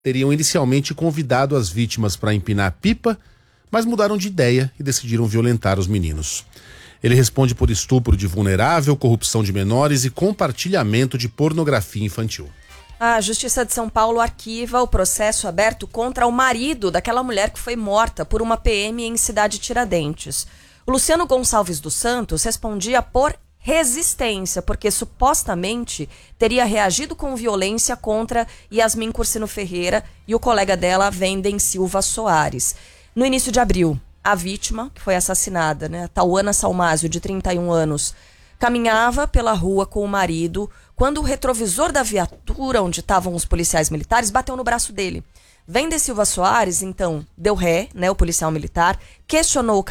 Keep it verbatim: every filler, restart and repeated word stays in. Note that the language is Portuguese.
teriam inicialmente convidado as vítimas para empinar a pipa, mas mudaram de ideia e decidiram violentar os meninos. Ele responde por estupro de vulnerável, corrupção de menores e compartilhamento de pornografia infantil. A Justiça de São Paulo arquiva o processo aberto contra o marido daquela mulher que foi morta por uma P M em Cidade Tiradentes. O Luciano Gonçalves dos Santos respondia por resistência, porque supostamente teria reagido com violência contra Yasmin Cursino Ferreira e o colega dela, Wenden Silva Soares. No início de abril, a vítima, que foi assassinada, né, Tauana Salmásio, de trinta e um anos, caminhava pela rua com o marido quando o retrovisor da viatura onde estavam os policiais militares bateu no braço dele. Wenden Silva Soares, então, deu ré, né, o policial militar, questionou o